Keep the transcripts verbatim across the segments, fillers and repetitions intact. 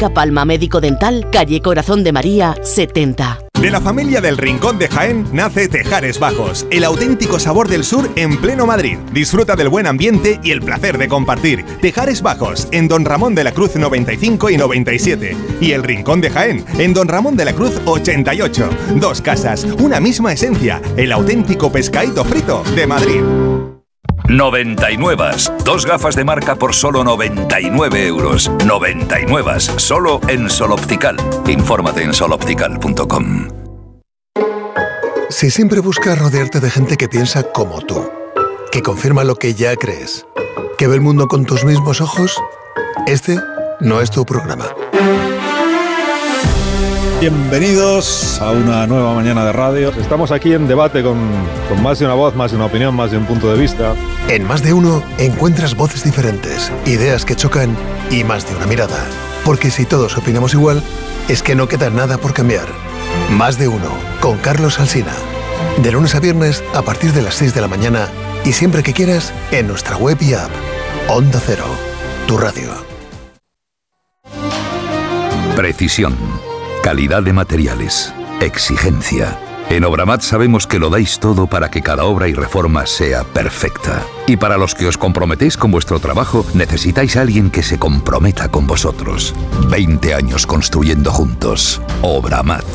Clínica Palma Médico Dental, calle Corazón de María, setenta. De la familia del Rincón de Jaén nace Tejares Bajos, el auténtico sabor del sur en pleno Madrid. Disfruta del buen ambiente y el placer de compartir. Tejares Bajos, en Don Ramón de la Cruz noventa y cinco y noventa y siete. Y el Rincón de Jaén, en Don Ramón de la Cruz ochenta y ocho. Dos casas, una misma esencia, el auténtico pescadito frito de Madrid. noventa y nueve. Dos gafas de marca por solo noventa y nueve euros. noventa y nueve. Solo en Sol Optical. Infórmate en sol optical punto com. Si siempre buscas rodearte de gente que piensa como tú, que confirma lo que ya crees, que ve el mundo con tus mismos ojos, este no es tu programa. Bienvenidos a una nueva mañana de radio. Estamos aquí en debate con, con más de una voz, más de una opinión, más de un punto de vista. En Más de Uno encuentras voces diferentes, ideas que chocan y más de una mirada. Porque si todos opinamos igual, es que no queda nada por cambiar. Más de Uno, con Carlos Alsina. De lunes a viernes a partir de las seis de la mañana y siempre que quieras en nuestra web y app. Onda Cero, tu radio. Precisión, calidad de materiales, exigencia. En Obramat sabemos que lo dais todo para que cada obra y reforma sea perfecta. Y para los que os comprometéis con vuestro trabajo, necesitáis a alguien que se comprometa con vosotros. veinte años construyendo juntos. Obramat.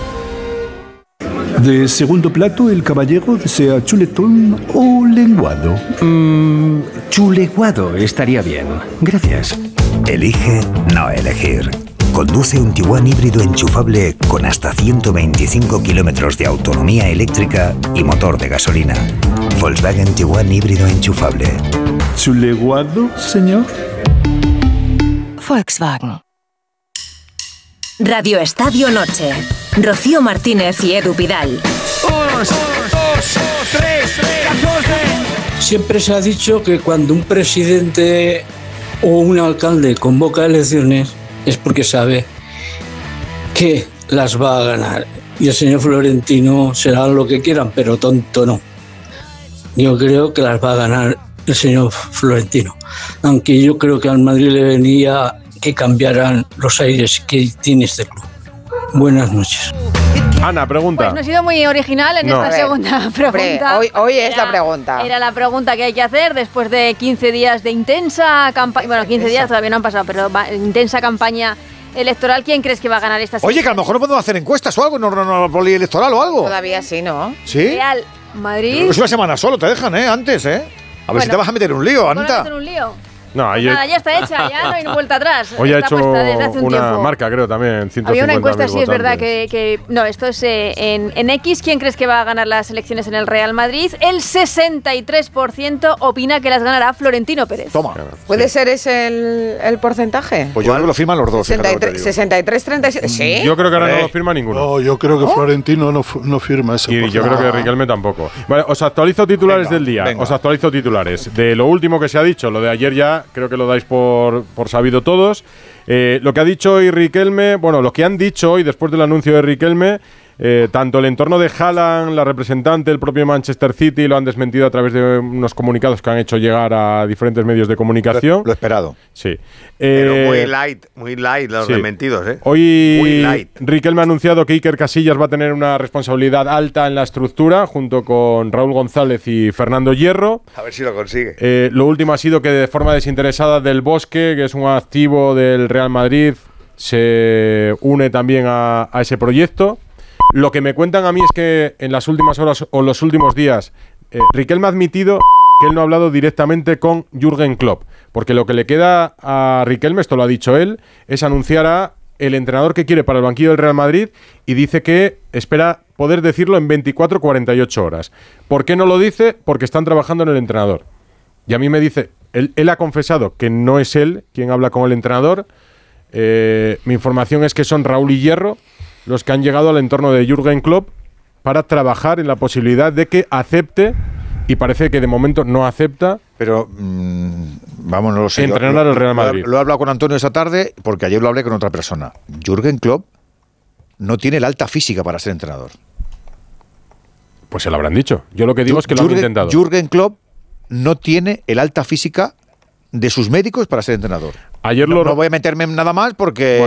De segundo plato, el caballero desea chuletón o lenguado. Mmm, chuleguado estaría bien. Gracias. Elige no elegir. Conduce un Tiguan híbrido enchufable con hasta ciento veinticinco kilómetros de autonomía eléctrica y motor de gasolina. Volkswagen Tiguan híbrido enchufable. ¿Chuleguado, señor? Volkswagen. Radio Estadio Noche. Rocío Martínez y Edu Pidal. Dos, dos, tres, catorce. Siempre se ha dicho que cuando un presidente o un alcalde convoca elecciones es porque sabe que las va a ganar. Y el señor Florentino será lo que quieran, pero tonto no. Yo creo que las va a ganar el señor Florentino. Aunque yo creo que al Madrid le venía que cambiaran los aires que tiene este club. Buenas noches. Ana, pregunta. Pues no he sido muy original en no. esta segunda pregunta. Hombre, hoy, hoy es era, la pregunta. Era la pregunta que hay que hacer después de quince días de intensa campaña. Bueno, quince días todavía no han pasado, pero va, intensa campaña electoral. ¿Quién crees que va a ganar esta segunda? Oye, que a lo mejor no podemos hacer encuestas o algo, no, no, no, polielectoral o algo. Todavía sí, ¿no? ¿Sí? Real Madrid. Es una semana solo, te dejan, ¿eh? Antes, ¿eh? A ver bueno, si te vas a meter en un lío, Anita. ¿Vas a meter un lío? No, pues yo... nada, ya está hecha, ya no hay vuelta atrás. Hoy ha hecho un una tiempo. marca, creo, también. Había una encuesta, sí, es verdad, que, que... No, esto es eh, en, en X. ¿Quién crees que va a ganar las elecciones en el Real Madrid? El sesenta y tres por ciento opina que las ganará Florentino Pérez. Toma. ¿Puede sí. ser ese el, el porcentaje? Pues yo creo que lo firman los dos. sesenta y tres, sesenta y tres, treinta y siete. ¿Sí? Yo creo que ahora eh. no lo firma ninguno. No, yo creo que ¿Oh? Florentino no, no firma ese. Y yo creo que Riquelme tampoco. Vale, os actualizo titulares venga, del día. Venga. Os actualizo titulares. De lo último que se ha dicho, lo de ayer ya creo que lo dais por, por sabido todos. Eh, lo que ha dicho hoy Riquelme, bueno, lo que han dicho hoy después del anuncio de Riquelme, eh, tanto el entorno de Haaland, la representante, el propio Manchester City lo han desmentido a través de unos comunicados que han hecho llegar a diferentes medios de comunicación. Lo, lo esperado. Sí. Pero eh, muy light, muy light los sí. desmentidos, ¿eh? Hoy muy light. Riquelme ha anunciado que Iker Casillas va a tener una responsabilidad alta en la estructura, junto con Raúl González y Fernando Hierro. A ver si lo consigue. Eh, lo último ha sido que de forma desinteresada Del Bosque, que es un activo del Real Madrid, se une también a, a ese proyecto. Lo que me cuentan a mí es que en las últimas horas o los últimos días, eh, Riquelme ha admitido que él no ha hablado directamente con Jürgen Klopp, porque lo que le queda a Riquelme, esto lo ha dicho él, es anunciar a el entrenador que quiere para el banquillo del Real Madrid y dice que espera poder decirlo en veinticuatro a cuarenta y ocho horas. ¿Por qué no lo dice? Porque están trabajando en el entrenador. Y a mí me dice, él, él ha confesado que no es él quien habla con el entrenador. Eh, mi información es que son Raúl y Hierro los que han llegado al entorno de Jürgen Klopp para trabajar en la posibilidad de que acepte, y parece que de momento no acepta, pero mmm, vamos, no lo sé. entrenar al Real Madrid. Lo, lo he hablado con Antonio esta tarde porque ayer lo hablé con otra persona. Jürgen Klopp no tiene la alta física para ser entrenador. Pues se lo habrán dicho. Yo lo que digo J- es que lo Jürgen, han intentado. Jürgen Klopp no tiene el alta física de sus médicos para ser entrenador. Ayer no, lo... no voy a meterme en nada más porque... Bueno,